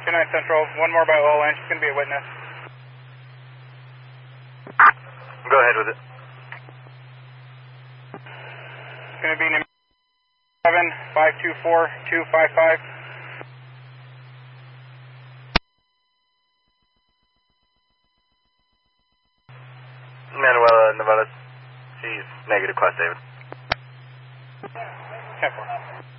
29 Central, one more by oil line. She's going to be a witness. Go ahead with it. It's going to be number 7524255. Manuela, Nevada. She's negative, Class David. 10-4.